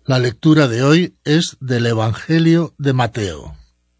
La lectura de hoy es del Evangelio de Mateo.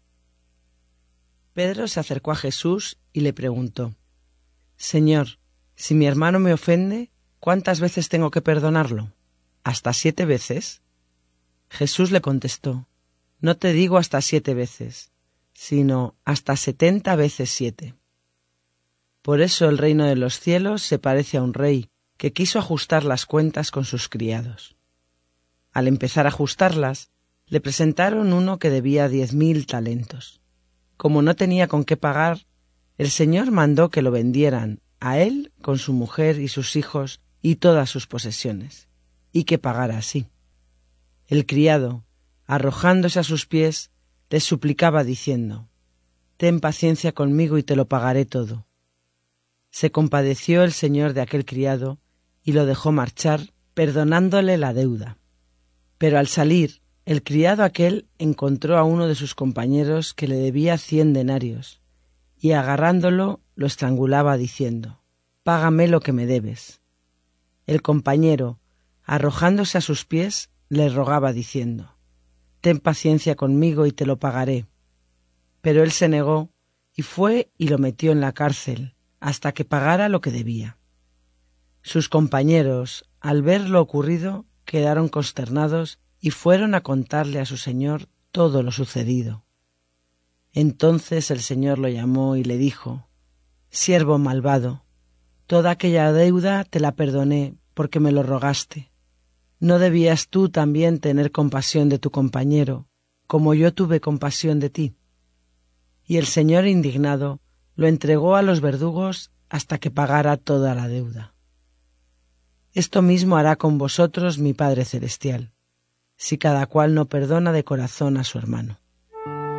Pedro se acercó a Jesús y le preguntó: Señor, si mi hermano me ofende, ¿cuántas veces tengo que perdonarlo? ¿Hasta 7 veces? Jesús le contestó: No te digo hasta 7 veces, sino hasta 70 veces 7. Por eso el reino de los cielos se parece a un rey que quiso ajustar las cuentas con sus criados. Al empezar a ajustarlas, le presentaron uno que debía 10.000 talentos. Como no tenía con qué pagar, el Señor mandó que lo vendieran a él con su mujer y sus hijos y todas sus posesiones, y que pagara así. El criado, arrojándose a sus pies, le suplicaba diciendo: Ten paciencia conmigo y te lo pagaré todo. Se compadeció el Señor de aquel criado y lo dejó marchar, perdonándole la deuda. Pero al salir, el criado aquel encontró a uno de sus compañeros que le debía 100 denarios, y agarrándolo lo estrangulaba diciendo: Págame lo que me debes. El compañero, arrojándose a sus pies, le rogaba diciendo: Ten paciencia conmigo y te lo pagaré. Pero él se negó y fue y lo metió en la cárcel hasta que pagara lo que debía. Sus compañeros, al ver lo ocurrido, quedaron consternados y fueron a contarle a su señor todo lo sucedido. Entonces el Señor lo llamó y le dijo: Siervo malvado, toda aquella deuda te la perdoné porque me lo rogaste. ¿No debías tú también tener compasión de tu compañero, como yo tuve compasión de ti? Y el Señor, indignado, lo entregó a los verdugos hasta que pagara toda la deuda. Esto mismo hará con vosotros mi Padre Celestial, si cada cual no perdona de corazón a su hermano.